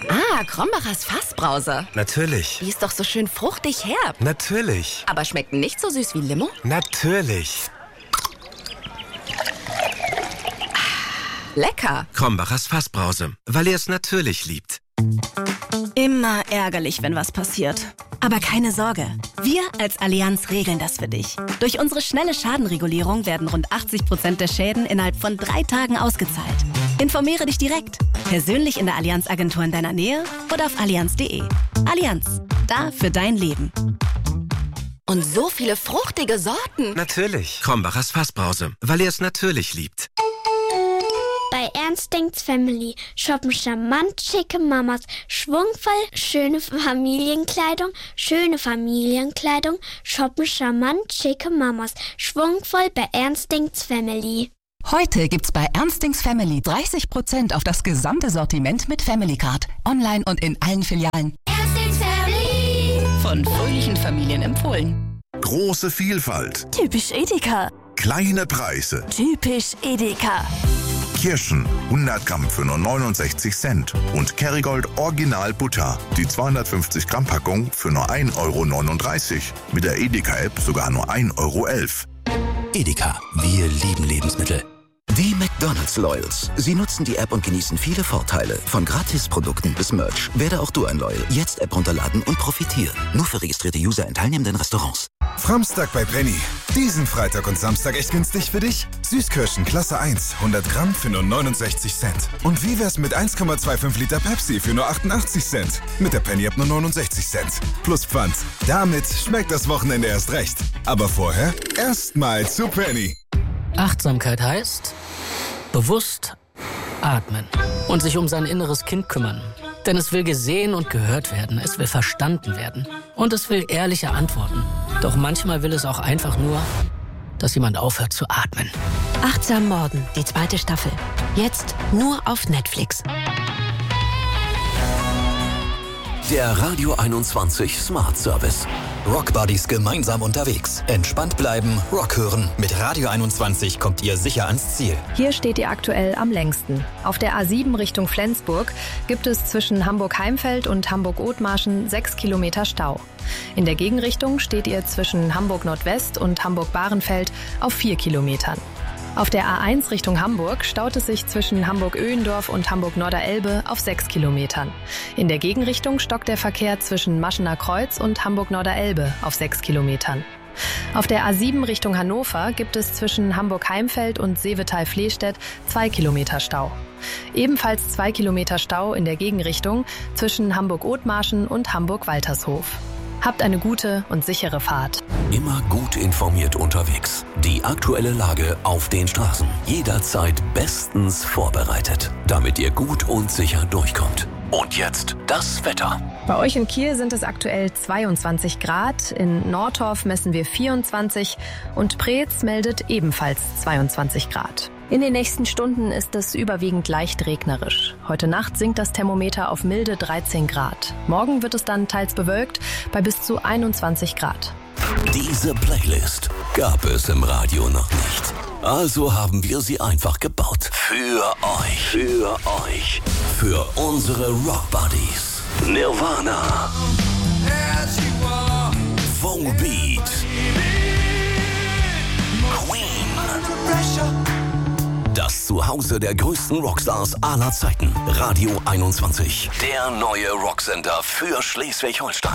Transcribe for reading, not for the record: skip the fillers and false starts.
Ah, Krombacher Fassbrause. Natürlich. Die ist doch so schön fruchtig herb. Natürlich. Aber schmeckt nicht so süß wie Limo? Natürlich. Lecker. Krombachers Fassbrause, weil er es natürlich liebt. Immer ärgerlich, wenn was passiert. Aber keine Sorge, wir als Allianz regeln das für dich. Durch unsere schnelle Schadenregulierung werden rund 80% der Schäden innerhalb von 3 Tagen ausgezahlt. Informiere dich direkt, persönlich in der Allianz-Agentur in deiner Nähe oder auf allianz.de. Allianz, da für dein Leben. Und so viele fruchtige Sorten. Natürlich. Krombachers Fassbrause, weil er es natürlich liebt. Bei Ernst denkt's Family shoppen charmant schicke Mamas, schwungvoll schöne Familienkleidung, shoppen charmant schicke Mamas, schwungvoll bei Ernst denkt's Family. Heute gibt's bei Ernstings Family 30% auf das gesamte Sortiment mit Family Card. Online und in allen Filialen. Ernstings Family. Von fröhlichen Familien empfohlen. Große Vielfalt. Typisch Edeka. Kleine Preise. Typisch Edeka. Kirschen 100 Gramm für nur 69 Cent. Und Kerrygold Original Butter. Die 250 Gramm Packung für nur 1,39 €. Mit der Edeka-App sogar nur 1,11 €. Edeka, wir lieben Lebensmittel. Die McDonald's Loyals. Sie nutzen die App und genießen viele Vorteile. Von Gratisprodukten bis Merch. Werde auch du ein Loyal. Jetzt App runterladen und profitieren. Nur für registrierte User in teilnehmenden Restaurants. Framstag bei Penny. Diesen Freitag und Samstag echt günstig für dich? Süßkirschen Klasse 1, 100 Gramm für nur 69 Cent. Und wie wär's mit 1,25 Liter Pepsi für nur 88 Cent? Mit der Penny App nur 69 Cent. Plus Pfand. Damit schmeckt das Wochenende erst recht. Aber vorher erstmal zu Penny. Achtsamkeit heißt bewusst atmen und sich um sein inneres Kind kümmern. Denn es will gesehen und gehört werden, es will verstanden werden und es will ehrliche Antworten. Doch manchmal will es auch einfach nur, dass jemand aufhört zu atmen. Achtsam Morden, die 2. Staffel. Jetzt nur auf Netflix. Der Radio 21 Smart Service. Rockbuddies gemeinsam unterwegs. Entspannt bleiben, Rock hören. Mit Radio 21 kommt ihr sicher ans Ziel. Hier steht ihr aktuell am längsten. Auf der A7 Richtung Flensburg gibt es zwischen Hamburg-Heimfeld und Hamburg-Othmarschen 6 Kilometer Stau. In der Gegenrichtung steht ihr zwischen Hamburg-Nordwest und Hamburg-Bahrenfeld auf 4 Kilometern. Auf der A1 Richtung Hamburg staut es sich zwischen Hamburg-Öhendorf und Hamburg-Norderelbe auf 6 Kilometern. In der Gegenrichtung stockt der Verkehr zwischen Maschener Kreuz und Hamburg-Norderelbe auf 6 Kilometern. Auf der A7 Richtung Hannover gibt es zwischen Hamburg-Heimfeld und Seevetal-Flehstedt 2 Kilometer Stau. Ebenfalls 2 Kilometer Stau in der Gegenrichtung zwischen Hamburg-Othmarschen und Hamburg-Waltershof. Habt eine gute und sichere Fahrt. Immer gut informiert unterwegs. Die aktuelle Lage auf den Straßen. Jederzeit bestens vorbereitet, damit ihr gut und sicher durchkommt. Und jetzt das Wetter. Bei euch in Kiel sind es aktuell 22 Grad, in Nordorf messen wir 24 und Preetz meldet ebenfalls 22 Grad. In den nächsten Stunden ist es überwiegend leicht regnerisch. Heute Nacht sinkt das Thermometer auf milde 13 Grad. Morgen wird es dann teils bewölkt bei bis zu 21 Grad. Diese Playlist gab es im Radio noch nicht. Also haben wir sie einfach gebaut. Für euch. Für euch. Für unsere Rockbuddies. Nirvana. Volbeat. Queen. Das Zuhause der größten Rockstars aller Zeiten. Radio 21. Der neue Rocksender für Schleswig-Holstein.